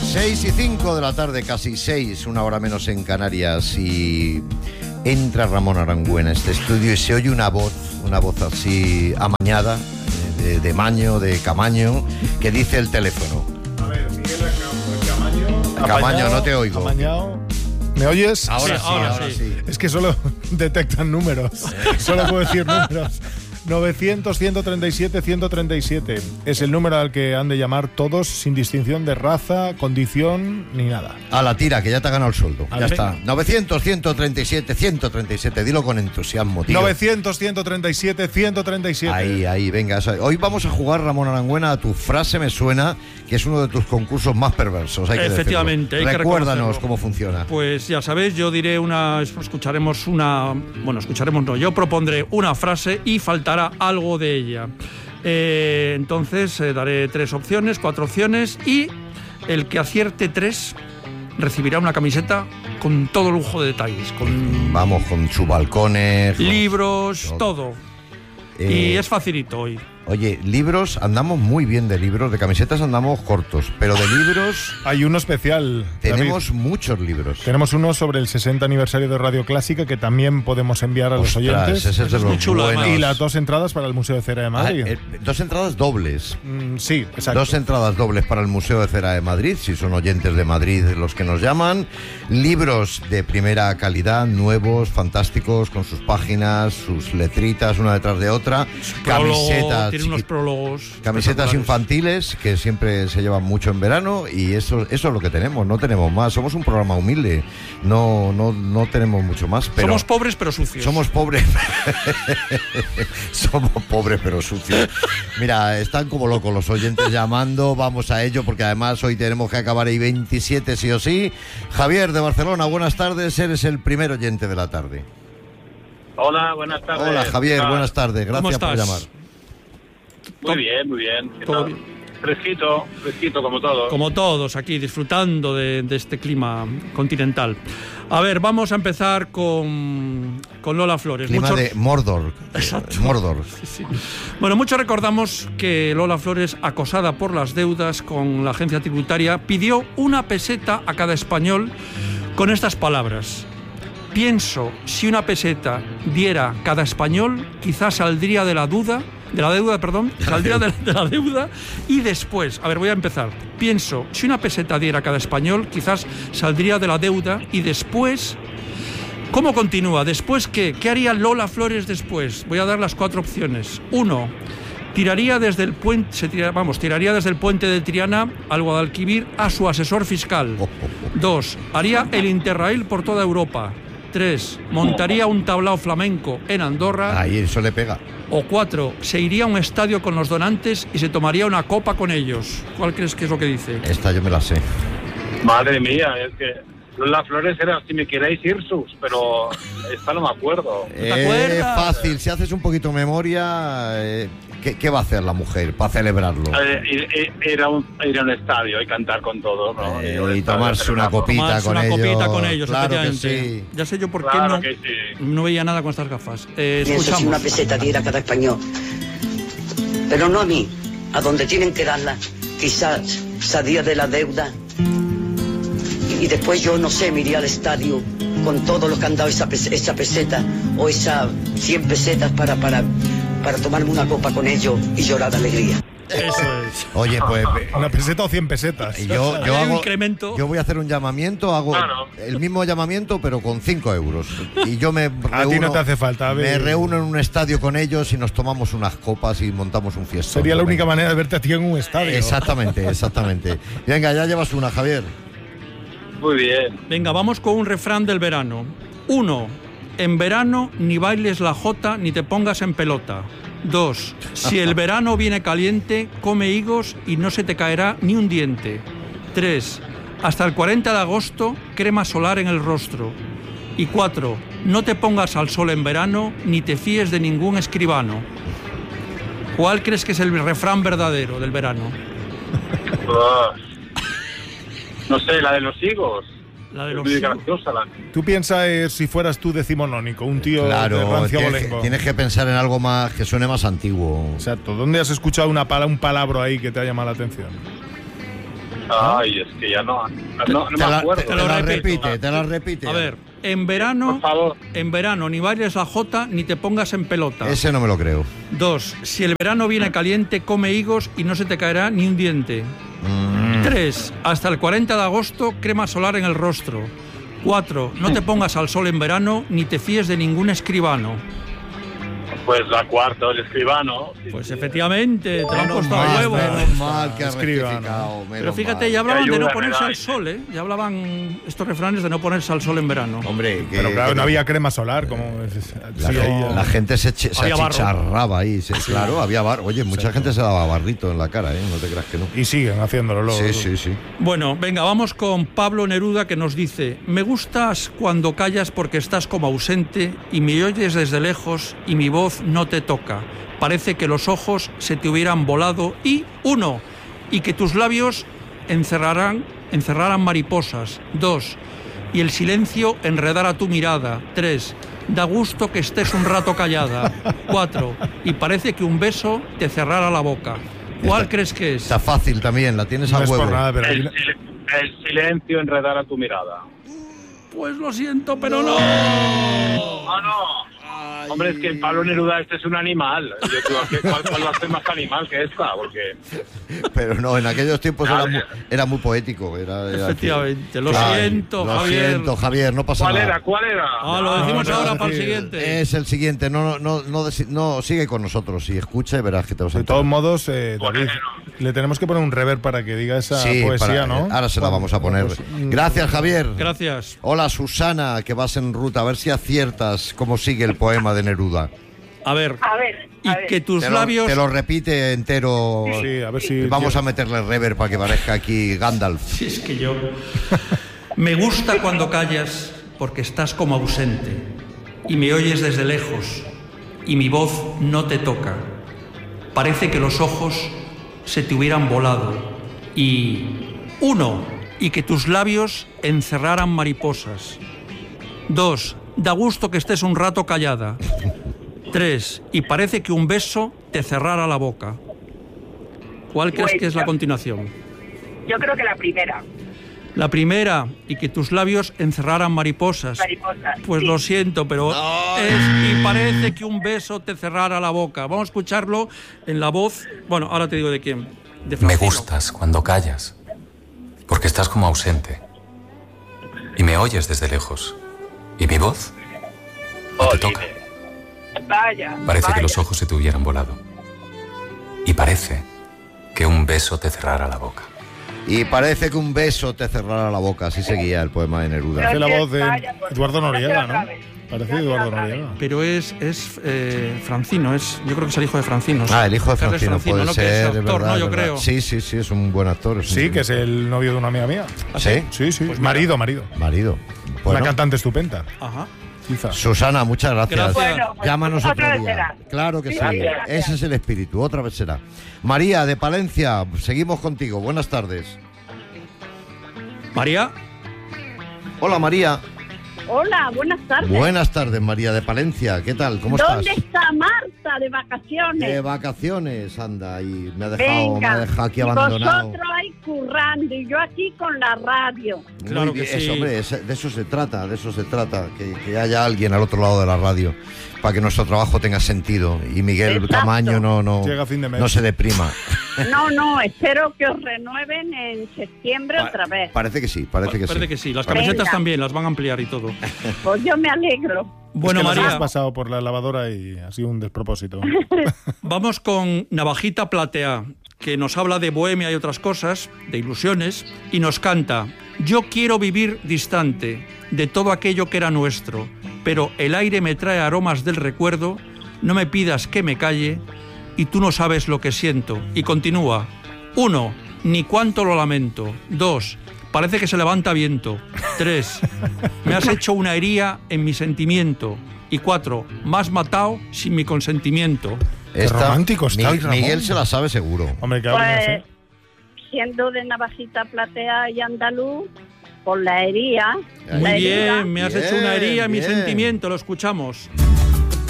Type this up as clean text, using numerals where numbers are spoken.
6:05 de la tarde, casi 6, una hora menos en Canarias, y entra Ramón Aranguena a este estudio y se oye una voz así amañada, de maño, de Camaño, que dice el teléfono. A ver, Miguel Camaño. Camaño, no te oigo. Amañado. ¿Me oyes? Ahora sí. Es que solo detectan números. Solo puedo decir números. 900-137-137 es el número al que han de llamar todos, sin distinción de raza, condición ni nada. A la tira, que ya te ha ganado el sueldo. A Ya ver. está. 900-137-137. Dilo con entusiasmo, tío. 900-137-137. Ahí, venga. Hoy vamos a jugar, Ramón Aranguena, a Tu Frase Me Suena, que es uno de tus concursos más perversos. Hay que Efectivamente, decirlo. hay que Recuérdanos reconocerlo. cómo funciona. Pues ya sabéis, yo diré yo propondré una frase y faltará algo de ella. Entonces daré 4 opciones, y el que acierte 3 recibirá una camiseta con todo lujo de detalles, con Vamos, con sus balcones, libros, todo. Y es facilito hoy. Oye, libros, andamos muy bien de libros, de camisetas andamos cortos, pero de libros Hay uno especial. tenemos David. muchos libros. Tenemos uno sobre el 60 aniversario de Radio Clásica que también podemos enviar a los oyentes. Ese es de Es los muy chulo, buenos. además. Y las 2 entradas para el Museo de Cera de Madrid. 2 entradas dobles. Sí, exacto. 2 entradas dobles para el Museo de Cera de Madrid, si son oyentes de Madrid los que nos llaman. Libros de primera calidad, nuevos, fantásticos, con sus páginas, sus letritas una detrás de otra. Camisetas, Tiene unos prólogos. camisetas espectaculares. infantiles que siempre se llevan mucho en verano, y eso es lo que tenemos, no tenemos más. Somos un programa humilde, no tenemos mucho más. Pero Somos pobres pero sucios. somos pobres. Somos pobres pero sucios. Mira, están como locos los oyentes llamando. Vamos a ello, porque además hoy tenemos que acabar ahí 27 sí o sí. Javier de Barcelona, buenas tardes. Eres el primer oyente de la tarde. Hola, buenas tardes. Hola Javier, Ah, buenas tardes. ¿Cómo Gracias por estás? llamar. Muy bien. ¿Qué Todo tal? bien. Fresquito como todo. Como todos aquí, disfrutando de este clima continental. A ver, vamos a empezar con Lola Flores. Clima de Mordor. Exacto. Mordor. Sí. Bueno, muchos recordamos que Lola Flores, acosada por las deudas con la agencia tributaria, pidió 1 peseta a cada español con estas palabras: pienso, si 1 peseta diera cada español, quizás saldría de la deuda, y después, a ver, voy a empezar. Pienso, si 1 peseta diera cada español, quizás saldría de la deuda, y después, ¿cómo continúa? ¿Después qué? ¿Qué haría Lola Flores después? Voy a dar las 4 opciones. 1. Tiraría desde el puente de Triana al Guadalquivir a su asesor fiscal. 2. Haría el Interrail por toda Europa. 3. Montaría un tablao flamenco en Andorra. Ahí, eso le pega. O 4. Se iría a un estadio con los donantes y se tomaría una copa con ellos. ¿Cuál crees que es lo que dice? Esta yo me la sé. Madre mía, es que Lola Flores era Si me queréis ir sus, pero esta no me acuerdo. ¿Te acuerdas? Fácil, si haces un poquito memoria, ¿qué va a hacer la mujer para celebrarlo? Ir a un estadio y cantar con todos, ¿no? Y tomarse una copita Tomarse con una ellos. copita con ellos, Claro que efectivamente. sí. Ya sé yo por qué Claro que sí. no veía nada con estas gafas. Pienso si 1 Escuchamos. peseta diera cada español. Pero no a mí, a donde tienen que darla. Quizás salía de la deuda. Y después yo, no sé, me iría al estadio con todos los que han dado esa peseta o esas 100 pesetas para tomarme una copa con ellos y llorar de alegría. Eso es. Oye, pues 1 peseta o 100 pesetas. yo Hay un hago, incremento. yo voy a hacer un llamamiento, hago Claro. el mismo llamamiento pero con 5 euros. Y yo me reúno, A ti no te hace falta, a ver. me reúno en un estadio con ellos y nos tomamos unas copas y montamos un fiestón. Sería la única Venga. manera de verte a ti en un estadio. Exactamente. Venga, ya llevas una, Javier. Muy bien. Venga, vamos con un refrán del verano. 1. En verano ni bailes la jota ni te pongas en pelota. 2. Si el verano viene caliente, come higos y no se te caerá ni un diente. 3. Hasta el 40 de agosto, crema solar en el rostro. Y 4. No te pongas al sol en verano ni te fíes de ningún escribano. ¿Cuál crees que es el refrán verdadero del verano? No sé, la de los higos. La de Es los muy higos. graciosa la. Tú piensas si fueras tú decimonónico, un tío de Claro, rancio tienes abolengo. que pensar en algo más que suene más antiguo. Exacto. ¿Dónde has escuchado un palabra ahí que te ha llamado la atención? Ay, es que ya no me acuerdo. te lo repito. Te la repite. A ver, en Por verano favor. ni bailes la jota ni te pongas en pelota. Ese no me lo creo. 2. Si el verano viene caliente, come higos y no se te caerá ni un diente. 3. Hasta el 40 de agosto, crema solar en el rostro. 4. No te pongas al sol en verano ni te fíes de ningún escribano. Pues la cuarta, el escribano. Pues efectivamente, te lo han puesto a huevo. Menos mal que has Escribano. rectificado. Pero fíjate, menos ya hablaban de no ayuda, ponerse ¿verdad? al sol, ¿eh? Ya hablaban estos refranes de no ponerse al sol en verano. mal. Hombre, que, Pero claro, que no había crema solar, como... la gente se Había barro. achicharraba ahí. Claro, había barro. Oye, mucha gente se daba barrito en la cara, ¿eh? No te creas que no. Y siguen haciéndolo luego. Sí. Bueno, venga, vamos con Pablo Neruda, que nos dice: me gustas cuando callas porque estás como ausente y me oyes desde lejos y mi voz no te toca. Parece que los ojos se te hubieran volado y 1. Y que tus labios encerraran mariposas. 2. Y el silencio enredara tu mirada. 3. Da gusto que estés un rato callada. 4. Y parece que un beso te cerrara la boca. ¿Cuál crees que es? Está fácil también, la tienes No a es huevo. por nada, pero El silencio enredar a tu mirada. Pues lo siento, pero no. Ah, no. Hombre, es que Pablo Neruda este es un animal. Yo digo, ¿cuál va a ser más animal que esta? Porque... Pero no, en aquellos tiempos era muy poético. Era Efectivamente, lo Claro, siento, lo Javier. siento, Javier, no pasa nada. ¿Cuál era? Ah, lo decimos no, ahora no, para el sí. siguiente. Es el siguiente, no, sigue con nosotros y escucha y verás que te vas a de todos enterar. modos, David, le tenemos que poner un reverb para que diga esa Sí, poesía, ¿no? ahora se la vamos a poner. Gracias, Javier. Gracias. Hola, Susana, que vas en ruta, a ver si aciertas cómo sigue el poema de Neruda. A ver, y que tus Te labios... lo repite entero. Sí, a ver si... Vamos a meterle reverb para que parezca aquí Gandalf. Si es que yo... Me gusta cuando callas porque estás como ausente y me oyes desde lejos y mi voz no te toca. Parece que los ojos se te hubieran volado. Y 1. Y que tus labios encerraran mariposas. 2. Da gusto que estés un rato callada. 3. Y parece que un beso te cerrara la boca. ¿Cuál crees que es la continuación? Yo creo que la primera. La primera, y que tus labios encerraran mariposas. Mariposas, Pues sí. lo siento, pero y parece que un beso te cerrara la boca. Vamos a escucharlo en la voz. Bueno, ahora te digo de quién. De Me Francino. gustas cuando callas, porque estás como ausente y me oyes desde lejos y mi voz no te toca. Vaya. Parece que vaya. los ojos se te hubieran volado y parece que un beso te cerrara la boca. Y parece que un beso te cerrara la boca. Así seguía el poema de Neruda. Hace la voz de Vaya, pues, Eduardo Noriega, otra ¿no? vez. Parece Otra Eduardo vez. Noriega. Pero es Francino, yo creo que es el hijo de Francino. Ah, el hijo de Carles Francino puede ¿no? Que es ser, actor, ¿verdad? ¿no? Yo ¿verdad? creo. Sí, es un buen actor. Sí, que es el novio de una amiga mía. ¿Sí? Sí. Pues mira. marido. Marido. Bueno, Una cantante estupenda. Ajá. Quizá. Susana, muchas gracias. Gracias. Bueno, pues, Llámanos otra otro vez día. será. Claro que sí. Gracias. Ese es el espíritu. Otra vez será. María, de Palencia, seguimos contigo. Buenas tardes. María, Hola, María. Hola, buenas tardes. Buenas tardes, María de Palencia. ¿Qué tal? ¿Cómo ¿Dónde estás? está Marta de vacaciones? De vacaciones, anda, y me ha dejado aquí y abandonado. vosotros ahí currando y yo aquí con la radio. Claro Muy que bien, sí. hombre, de eso se trata, que haya alguien al otro lado de la radio para que nuestro trabajo tenga sentido y Miguel Exacto. Camaño Llega fin de mes. no se deprima. No, espero que os renueven en septiembre otra vez. Parece que sí, parece que sí. Las camisetas Venga. también las van a ampliar y todo. Pues yo me alegro. Bueno, Es que nos María, hemos pasado por la lavadora y ha sido un despropósito. vamos con Navajita Platea, que nos habla de bohemia y otras cosas, de ilusiones, y nos canta: yo quiero vivir distante de todo aquello que era nuestro, pero el aire me trae aromas del recuerdo, no me pidas que me calle, y tú no sabes lo que siento. Y continúa: 1. Ni cuánto lo lamento. 2. Parece que se levanta viento. 3. Me has hecho una herida en mi sentimiento. Y 4. Me has matado sin mi consentimiento. Qué romántico estáis, Ramón. Miguel se la sabe seguro. Hombre, claro que no Pues sé. siendo de Navajita Platea y andaluz, por la herida. Muy la herida, bien, me has hecho una herida en mi bien. sentimiento. Lo escuchamos.